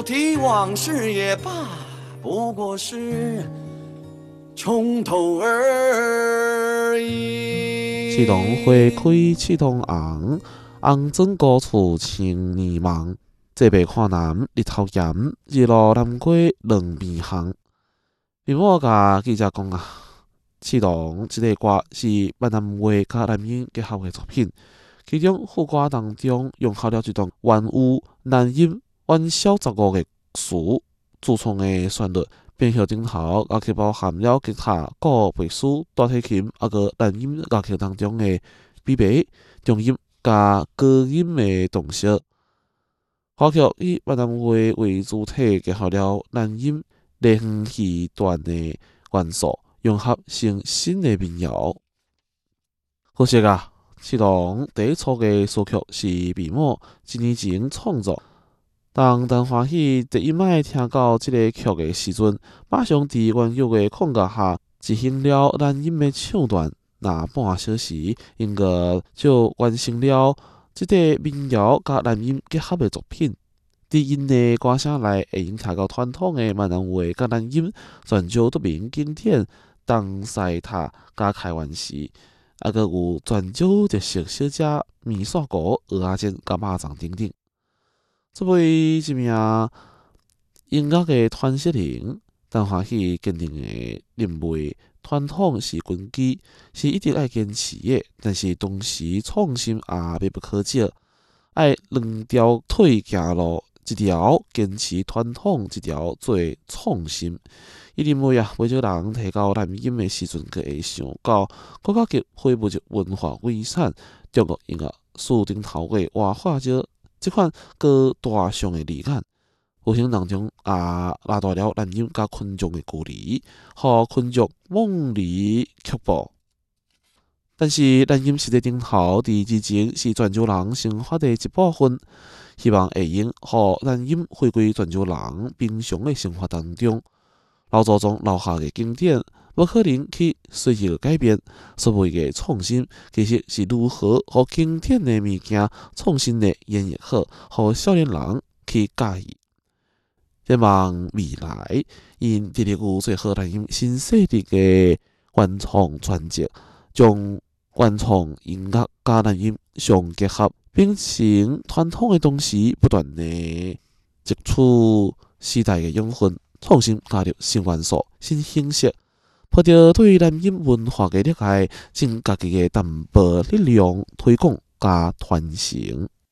提往事也罢，不过是从头而已。 启动花开启动红，红枕高处青年梦。这白看南日头炎，日落南瓜两边红。另外甲记者讲啊，启动这个歌是闽南话甲南音结合的作品，其中副歌当中用好了一段原有南音原小15个词自创的旋律，编曲顶头也去包含了吉他、鼓、贝斯、大提琴，个南音乐曲当中的比白、中音甲高音的动色。歌曲以闽南话为主体，结合了南音、连续段的元素，融合成新的民谣。可惜啊，启动第一首的词曲是毕某1年前创作。当陈欢喜第一摆听到这个曲的时阵，马上伫原有的框架下执行了南音的唱段，那半小时，音乐就完成了这个民谣甲南音结合的作品。伫因的歌声内，会用听到传统的闽南话甲南音，泉州著名经典东西塔甲开元时，阁有泉州特色小吃面线糊、蚵仔煎甲肉粽等等。作为一名音乐的传承人，陈欢喜坚定的认为，传统是根基，是一直爱坚持的，但是同时创新也必不可少。爱两条腿行路，一条坚持传统，一条做创新。伊认为啊，不少人提到南音的时阵，佮会想到国家级非物质文化遗产中国音乐树顶头的活化石。这款高大上的字眼，无形当中也拉大了南音甲群众的距离，互群众梦离却步。但是南音实际顶头伫之前是泉州人生活的一部分，希望会用互南音回归泉州人平常的生活当中。老祖宗留下的经典，无可能去随意改变。所谓的创新，其实是如何互经典的物件创新的演绎好，互少年人去介意。希望未来因直立有最好南音新势力的原创专辑，将原创音乐甲南音相结合，并成传统的同时，不断的汲取时代的养分。创新加入新元素、新形式，抱着对南音文化的热爱，尽家己的淡薄力量推广加传承。